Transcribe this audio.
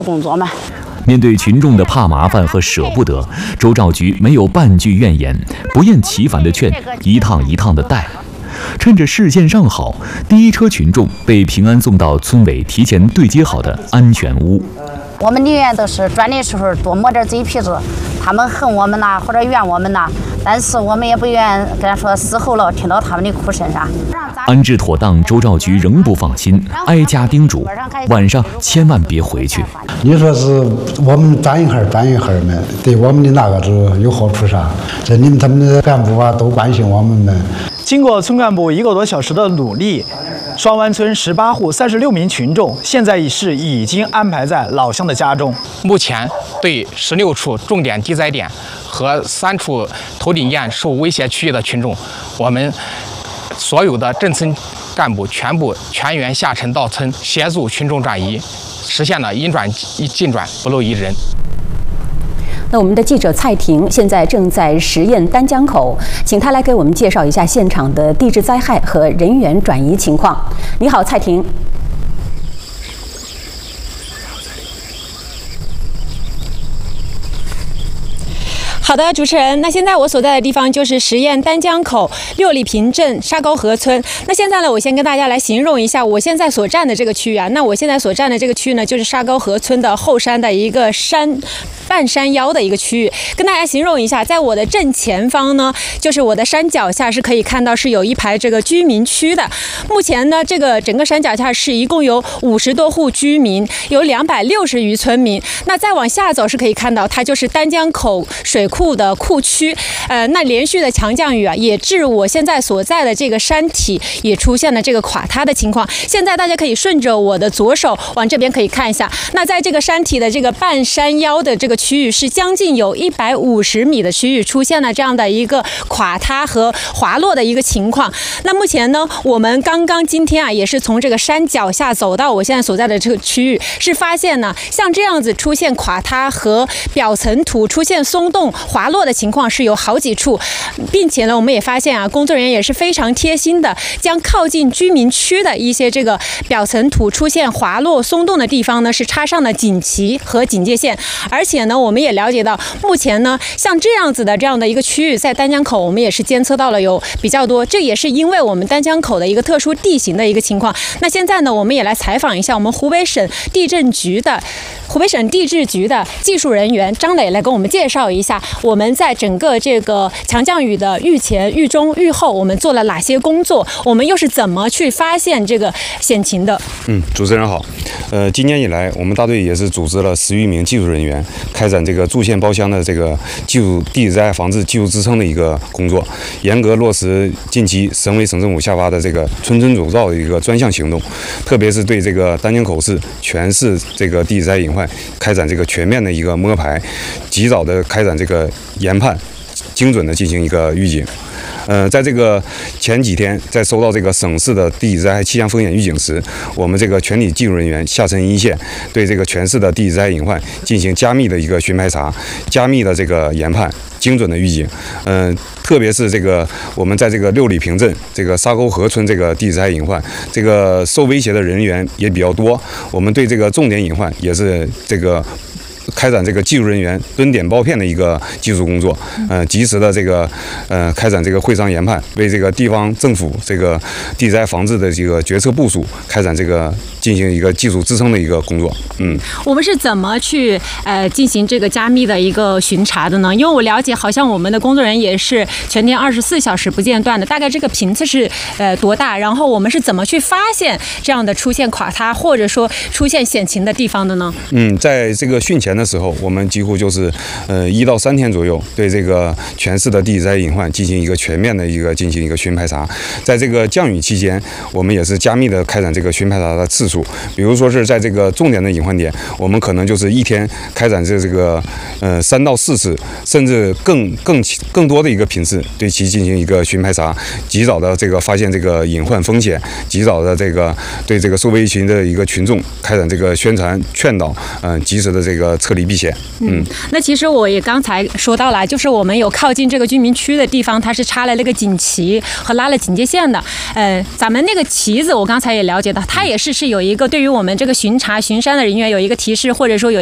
工作嘛。 面对群众的怕麻烦和舍不得，周兆菊没有半句怨言，不厌其烦地劝，一趟一趟地带。趁着视线尚好，第一车群众被平安送到村委提前对接好的安全屋。 我们宁愿都是转的时候多抹点嘴皮子，他们恨我们呐，或者怨我们呐，但是我们也不愿跟他说死后了听到他们的哭声上。 安置妥当，周兆菊仍不放心，挨家叮嘱，晚上千万别回去。 你说是我们转一会儿嘛，对我们的那个是有好处啥？这你们他们的干部啊都关心我们们。 经过村干部1个多小时的努力，双湾村18户36名群众现在已经安排在老乡的家中。 目前对16处重点地灾点和3处头顶堰受威胁区域的群众，我们所有的镇村干部全员下沉到村，协助群众转移，实现了应转尽转，不漏一人。 那我们的记者蔡婷现在正在实验丹江口，请她来给我们介绍一下现场的地质灾害和人员转移情况。你好，蔡婷。 好的，主持人，那现在我所在的地方就是实验丹江口6里坪镇沙沟河村。那现在呢，我先跟大家来形容一下我现在所站的这个区域啊。那我现在所站的这个区域呢，就是沙沟河村的后山的一个半山腰的一个区域。跟大家形容一下，在我的正前方呢，就是我的山脚下是可以看到是有一排这个居民区的。目前呢，这个整个山脚下是一共有50多户居民，有260余村民。那再往下走是可以看到，它就是丹江口水库的库区。那连续的强降雨啊，也致我现在所在的这个山体也出现了这个垮塌的情况。现在大家可以顺着我的左手往这边可以看一下，那在这个山体的这个半山腰的这个区域，是将近有150米的区域出现了这样的一个垮塌和滑落的一个情况。那目前呢，我们今天啊，也是从这个山脚下走到我现在所在的这个区域，是发现呢，像这样子出现垮塌和表层土出现松动滑落的情况是有好几处，并且呢，我们也发现啊，工作人员也是非常贴心的，将靠近居民区的一些这个表层土出现滑落松动的地方呢，是插上了警旗和警戒线。而且呢，我们也了解到，目前呢，像这样的一个区域，在丹江口我们也是监测到了有比较多，这也是因为我们丹江口的一个特殊地形的一个情况。那现在呢，我们也来采访一下我们湖北省地质局的技术人员张磊，来跟我们介绍一下我们在整个这个强降雨的预前、预中、预后，我们做了哪些工作，我们又是怎么去发现这个险情的。 主持人好。今年以来，我们大队也是组织了10余名技术人员，开展这个驻县包乡的这个地质灾害防治技术支撑的一个工作，严格落实近期省委省政府下发的这个村村走照的一个专项行动，特别是对这个丹江口市全市这个地质灾害隐患开展这个全面的一个摸排，及早的开展这个研判，精准的进行一个预警。在这个前几天，在收到这个省市的地质灾害气象风险预警时，我们这个全体技术人员下沉一线，对这个全市的地质灾害隐患进行加密的一个巡排查，加密的这个研判，精准的预警。特别是这个我们在这个6里坪镇这个沙沟河村这个地质灾害隐患，这个受威胁的人员也比较多，我们对这个重点隐患也是这个开展这个技术人员蹲点包片的一个技术工作，及时的这个开展这个会商研判，为这个地方政府这个地质灾害防治的这个决策部署开展这个进行一个技术支撑的一个工作。 我们是怎么去进行这个加密的一个巡查的呢？因为我了解，好像我们的工作人员也是全天24小时不间断的，大概这个频次是多大？然后我们是怎么去发现这样的出现垮塌或者说出现险情的地方的呢？ 在这个汛前的时候，我们几乎就是1到3天左右，对这个全市的地质灾害隐患进行一个全面的进行一个巡排查。在这个降雨期间，我们也是加密的开展这个巡排查的次数。比如说是在这个重点的隐患点，我们可能就是一天开展这个3到4次，甚至更多的一个频次，对其进行一个巡排查，及早的这个发现这个隐患风险，及早的这个对这个受危群的一个群众开展这个宣传劝导，及时的这个撤离避险。 那其实我也刚才说到了，就是我们有靠近这个居民区的地方，它是插了那个警旗和拉了警戒线的。咱们那个旗子我刚才也了解到，它也是有有一个对于我们这个巡查巡山的人员有一个提示，或者说有